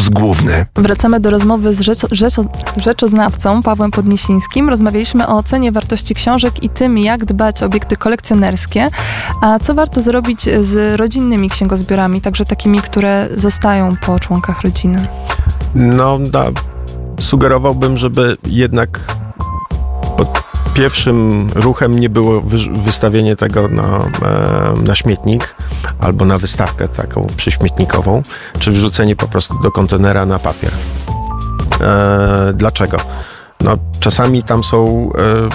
Fokus główny. Wracamy do rozmowy z rzeczoznawcą Pawłem Podniesińskim. Rozmawialiśmy o ocenie wartości książek i tym, jak dbać o obiekty kolekcjonerskie. A co warto zrobić z rodzinnymi księgozbiorami, także takimi, które zostają po członkach rodziny? Sugerowałbym, żeby jednak pierwszym ruchem nie było wystawienie tego na śmietnik albo na wystawkę taką przyśmietnikową, czy wrzucenie po prostu do kontenera na papier. Dlaczego? Czasami tam są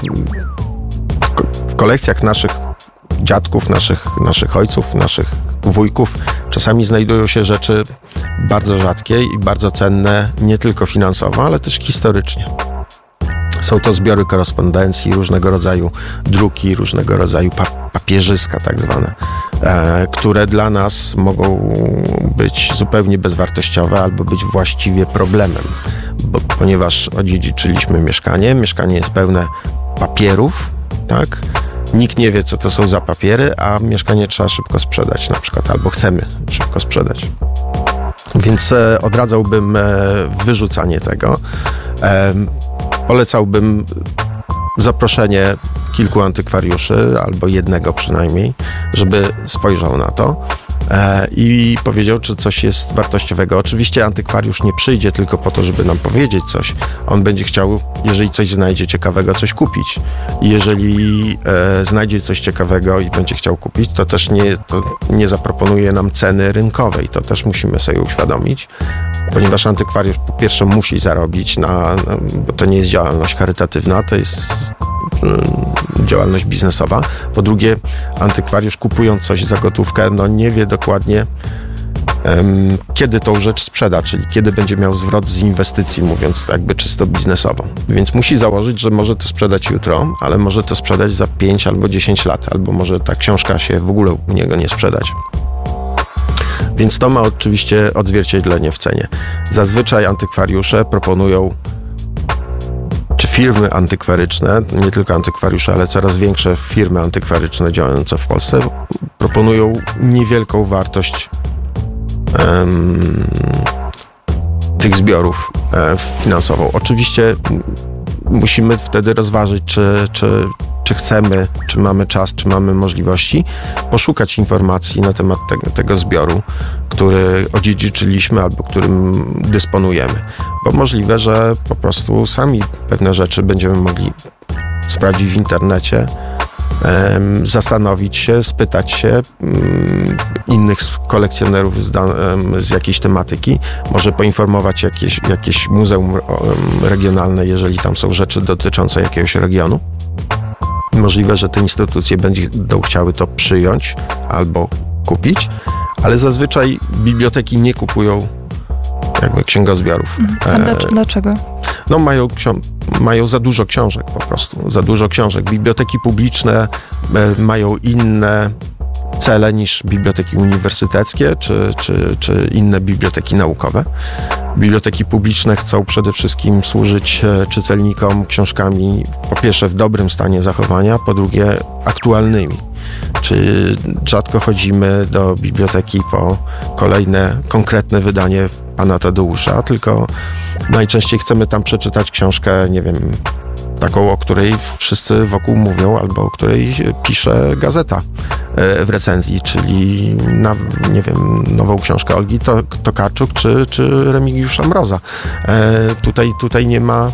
w kolekcjach naszych dziadków, naszych ojców, naszych wujków, czasami znajdują się rzeczy bardzo rzadkie i bardzo cenne, nie tylko finansowo, ale też historycznie. Są to zbiory korespondencji, różnego rodzaju druki, różnego rodzaju papierzyska tak zwane, które dla nas mogą być zupełnie bezwartościowe albo być właściwie problemem, ponieważ odziedziczyliśmy mieszkanie jest pełne papierów, tak? Nikt nie wie, co to są za papiery, a mieszkanie trzeba szybko sprzedać na przykład, albo chcemy szybko sprzedać. Więc odradzałbym wyrzucanie tego. Polecałbym zaproszenie kilku antykwariuszy, albo jednego przynajmniej, żeby spojrzał na to i powiedział, czy coś jest wartościowego. Oczywiście antykwariusz nie przyjdzie tylko po to, żeby nam powiedzieć coś. On będzie chciał, jeżeli coś znajdzie ciekawego, coś kupić. I jeżeli znajdzie coś ciekawego i będzie chciał kupić, to też nie zaproponuje nam ceny rynkowej. To też musimy sobie uświadomić, ponieważ antykwariusz po pierwsze musi zarobić, bo to nie jest działalność charytatywna, to jest działalność biznesowa. Po drugie, antykwariusz kupując coś za gotówkę, nie wie dokładnie, kiedy tą rzecz sprzeda, czyli kiedy będzie miał zwrot z inwestycji, mówiąc jakby czysto biznesowo. Więc musi założyć, że może to sprzedać jutro, ale może to sprzedać za 5 albo 10 lat, albo może ta książka się w ogóle u niego nie sprzedać. Więc to ma oczywiście odzwierciedlenie w cenie. Zazwyczaj antykwariusze proponują, czy firmy antykwaryczne, nie tylko antykwariusze, ale coraz większe firmy antykwaryczne działające w Polsce proponują niewielką wartość tych zbiorów finansową. Tego musimy wtedy rozważyć, czy chcemy, czy mamy czas, czy mamy możliwości poszukać informacji na temat tego zbioru, który odziedziczyliśmy albo którym dysponujemy. Bo możliwe, że po prostu sami pewne rzeczy będziemy mogli sprawdzić w internecie, zastanowić się, spytać się innych kolekcjonerów z jakiejś tematyki, może poinformować jakieś muzeum regionalne, jeżeli tam są rzeczy dotyczące jakiegoś regionu. Możliwe, że te instytucje będą chciały to przyjąć albo kupić, ale zazwyczaj biblioteki nie kupują jakby księgozbiorów. A dlaczego? Mają za dużo książek po prostu, za dużo książek. Biblioteki publiczne mają inne cele niż biblioteki uniwersyteckie czy inne biblioteki naukowe. Biblioteki publiczne chcą przede wszystkim służyć czytelnikom książkami, po pierwsze w dobrym stanie zachowania, po drugie aktualnymi. Czy rzadko chodzimy do biblioteki po kolejne konkretne wydanie pana Tadeusza, tylko najczęściej chcemy tam przeczytać książkę, nie wiem, taką, o której wszyscy wokół mówią, albo o której pisze gazeta w recenzji, czyli nową książkę Olgi Tokarczuk czy Remigiusza Mroza. Tutaj nie ma...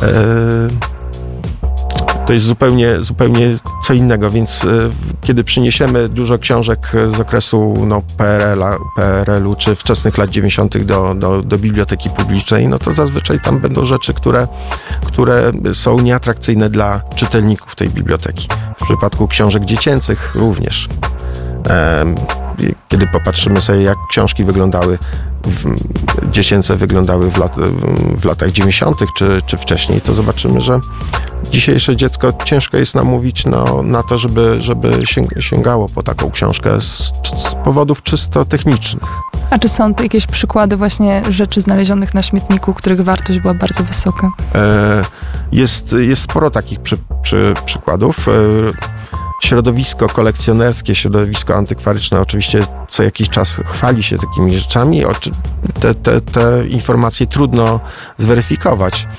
To jest zupełnie co innego, więc kiedy przyniesiemy dużo książek z okresu PRL-u czy wczesnych lat 90. do biblioteki publicznej, to zazwyczaj tam będą rzeczy, które są nieatrakcyjne dla czytelników tej biblioteki. W przypadku książek dziecięcych również. Kiedy popatrzymy sobie, jak książki dziecięce wyglądały w latach 90. czy wcześniej, to zobaczymy, że dzisiejsze dziecko ciężko jest namówić na to, żeby sięgało po taką książkę z powodów czysto technicznych. A czy są to jakieś przykłady właśnie rzeczy znalezionych na śmietniku, których wartość była bardzo wysoka? Jest sporo takich przykładów. środowisko kolekcjonerskie, środowisko antykwaryczne oczywiście co jakiś czas chwali się takimi rzeczami. Te informacje trudno zweryfikować,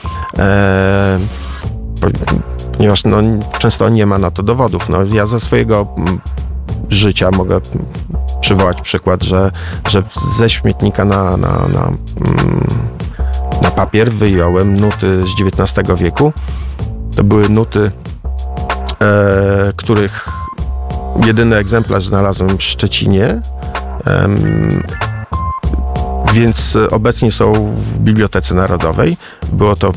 ponieważ często nie ma na to dowodów. Ja ze swojego życia mogę przywołać przykład, że ze śmietnika na papier wyjąłem nuty z XIX wieku. To były nuty, których jedyny egzemplarz znalazłem w Szczecinie, więc obecnie są w Bibliotece Narodowej. Było to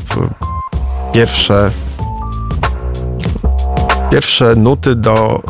pierwsze nuty do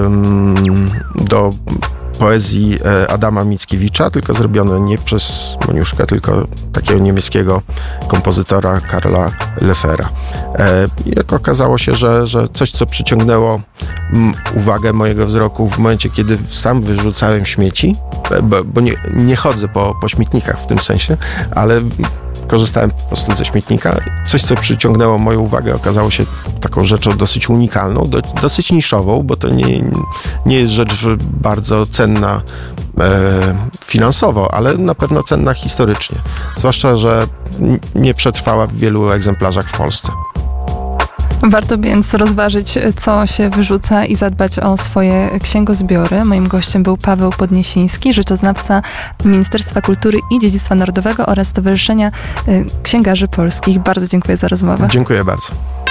poezji Adama Mickiewicza, tylko zrobione nie przez Moniuszkę, tylko takiego niemieckiego kompozytora Karla Leffera. Jak okazało się, że coś, co przyciągnęło uwagę mojego wzroku w momencie, kiedy sam wyrzucałem śmieci, bo nie chodzę po śmietnikach w tym sensie, ale korzystałem po prostu ze śmietnika. Coś, co przyciągnęło moją uwagę, okazało się taką rzeczą dosyć unikalną, dosyć niszową, bo to nie jest rzecz bardzo cenna finansowo, ale na pewno cenna historycznie. Zwłaszcza, że nie przetrwała w wielu egzemplarzach w Polsce. Warto więc rozważyć, co się wyrzuca i zadbać o swoje księgozbiory. Moim gościem był Paweł Podniesiński, rzeczoznawca Ministerstwa Kultury i Dziedzictwa Narodowego oraz Stowarzyszenia Księgarzy Polskich. Bardzo dziękuję za rozmowę. Dziękuję bardzo.